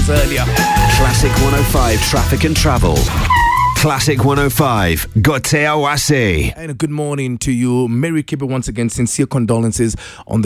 us earlier. Classic 105 Traffic and Travel. Classic 105 Gotea Wasi. And a good morning to you. Mary Kibbe once again, sincere condolences on the